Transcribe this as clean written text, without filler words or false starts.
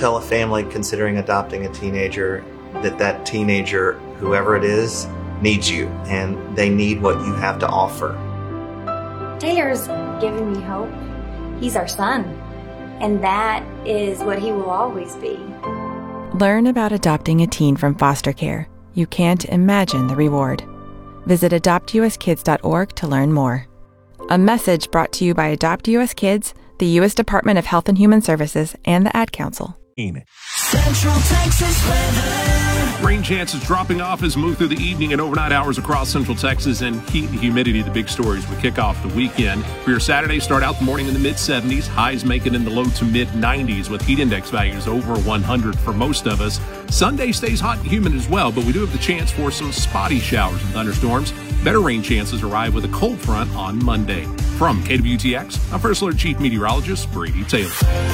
tell a family considering adopting a teenager that teenager, whoever it is, needs you, and they need what you have to offer. Taylor's given me hope. He's our son, and that is what he will always be. Learn about adopting a teen from foster care. You can't imagine the reward. Visit adoptuskids.org to learn more. A message brought to you by Adopt US Kids, the U.S. Department of Health and Human Services, and the Ad Council. Central Texas weather. Rain chances dropping off as we move through the evening and overnight hours across Central Texas, and heat and humidity, the big stories we kick off the weekend. For your Saturday, start out the morning in the mid-70s, highs making in the low to mid-90s with heat index values over 100 for most of us. Sunday stays hot and humid as well, but we do have the chance for some spotty showers and thunderstorms. Better rain chances arrive with a cold front on Monday. From KWTX, I'm First Alert Chief Meteorologist Brady Taylor.